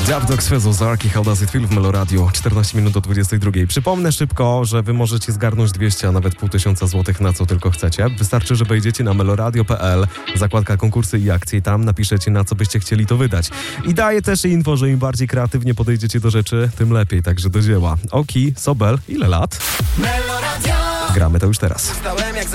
Dub Fezo z Arki, How Does It Feel w Meloradio, 14 minut do 22. Przypomnę szybko, że wy możecie zgarnąć 200, a nawet 500 złotych na co tylko chcecie. Wystarczy, że wejdziecie na meloradio.pl, zakładka konkursy i akcje i tam napiszecie, na co byście chcieli to wydać. I daję też info, że im bardziej kreatywnie podejdziecie do rzeczy, tym lepiej, także do dzieła. Oki, Sobel, ile lat? Gramy to już teraz.